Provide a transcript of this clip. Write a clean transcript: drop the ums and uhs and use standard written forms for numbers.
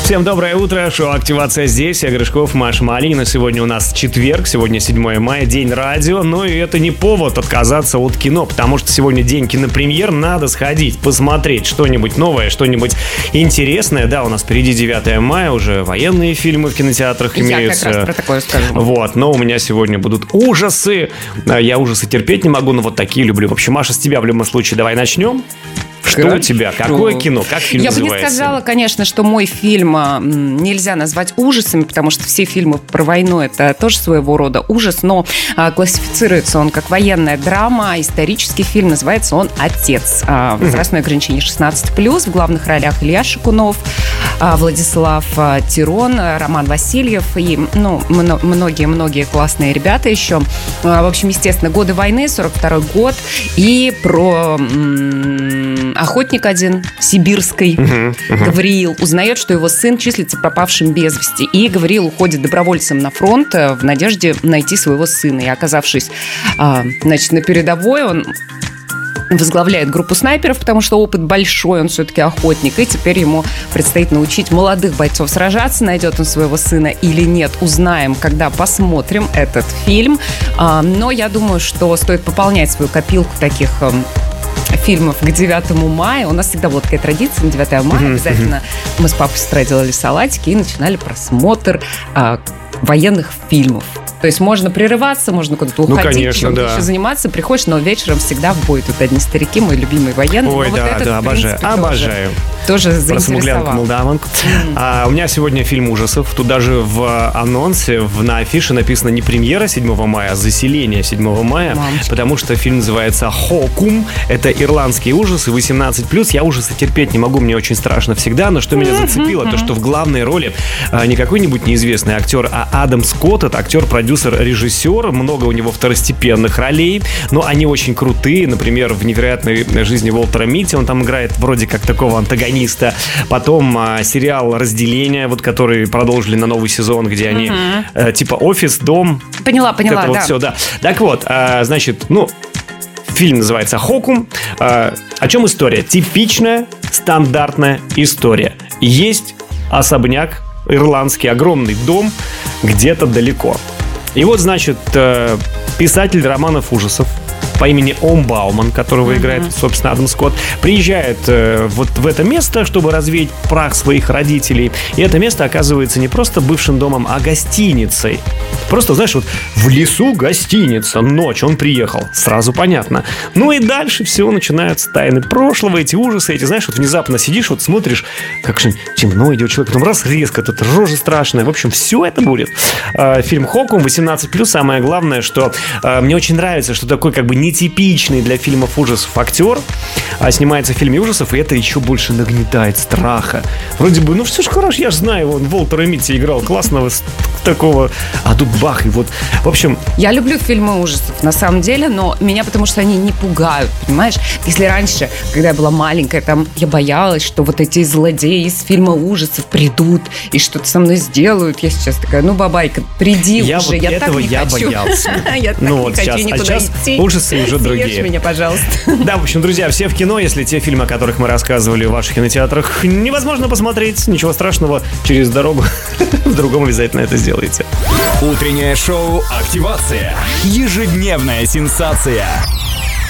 Всем доброе утро, шоу «Активация» здесь, я Гришков, Маша Малинина. Сегодня у нас четверг, сегодня 7 мая, день радио, но и это не повод отказаться от кино, потому что сегодня день кинопремьер, надо сходить, посмотреть что-нибудь новое, что-нибудь интересное. Да, у нас впереди 9 мая, уже военные фильмы в кинотеатрах имеются. Я как раз про такое скажу. Вот, но у меня сегодня будут ужасы, я ужасы терпеть не могу, но вот такие люблю. В общем, Маша, с тебя в любом случае давай начнем. Что у тебя? Какое кино? Как фильм называется? Я бы не сказала, конечно, что мой фильм нельзя назвать ужасами, потому что все фильмы про войну – это тоже своего рода ужас, но классифицируется он как военная драма, исторический фильм, называется он «Отец». Возрастное ограничение 16+, в главных ролях Илья Шикунов, Владислав Тирон, Роман Васильев и многие-многие классные ребята еще. В общем, естественно, годы войны, 42-й год, и про... охотник один, сибирский, Гавриил, узнает, что его сын числится пропавшим без вести. И Гавриил уходит добровольцем на фронт в надежде найти своего сына. И оказавшись, на передовой, он возглавляет группу снайперов, потому что опыт большой, он все-таки охотник, и теперь ему предстоит научить молодых бойцов сражаться. Найдет он своего сына или нет, узнаем, когда посмотрим этот фильм. Но я думаю, что стоит пополнять свою копилку таких фильмов к 9 мая. У нас всегда была такая традиция, на 9 мая обязательно мы с папой с утра делали салатики и начинали просмотр военных фильмов. То есть можно прерываться, можно куда-то уходить, конечно, чем-то еще заниматься. Приходишь, но вечером всегда в бой. Тут одни старики, мой любимый военный. Ой, да, обожаю. Тоже про смуглянку молдаванку. У меня сегодня фильм ужасов. Тут даже в анонсе, на афише написано не премьера 7 мая, а заселение 7 мая. Мамочка. Потому что фильм называется «Хокум». Это ирландские ужасы, 18+. Я ужасы терпеть не могу, мне очень страшно всегда. Но что меня зацепило, то что в главной роли не какой-нибудь неизвестный актер, а Адам Скотт. Это актер, продюсер, режиссер. Много у него второстепенных ролей, но они очень крутые. Например, в «Невероятной жизни Уолтера Митти» он там играет вроде как такого антагониста. Потом сериал «Разделение», вот который продолжили на новый сезон, где они типа офис, дом. Поняла, да. Вот все, да. Так вот, значит, фильм называется «Хокум». О чем история? Типичная, стандартная история. Есть особняк, ирландский, огромный дом где-то далеко. И вот, значит, писатель романов ужасов по имени Ом Бауман, которого играет, собственно, Адам Скотт, приезжает вот в это место, чтобы развеять прах своих родителей. И это место оказывается не просто бывшим домом, а гостиницей. Просто, знаешь, вот в лесу гостиница, ночь, он приехал. Сразу понятно. Ну и дальше все начинаются тайны прошлого, эти ужасы, эти, знаешь, вот внезапно сидишь, вот смотришь, как что-нибудь темно идет человек, потом раз резко, тут рожа страшная. В общем, все это будет. Фильм «Хокум», 18+. Самое главное, что мне очень нравится, что такой как бы нетипичный для фильмов ужасов актер снимается в фильме ужасов, и это еще больше нагнетает страха. Вроде бы, все же хорошо, я же знаю, он Уолтера Митти играл классного такого, а тут бах, и вот, в общем... Я люблю фильмы ужасов, на самом деле, но меня потому что они не пугают, понимаешь? Если раньше, когда я была маленькая, там, я боялась, что вот эти злодеи из фильма ужасов придут и что-то со мной сделают, я сейчас такая, бабайка, приди я уже, вот я так не хочу. Боялся. Я так не хочу никуда идти. Ужасы уже другие. Съешь меня, пожалуйста. Да, в общем, друзья, все в кино. Если те фильмы, о которых мы рассказывали в ваших кинотеатрах, невозможно посмотреть, ничего страшного, через дорогу в другом обязательно это сделайте. Утреннее шоу «Активация». Ежедневная сенсация.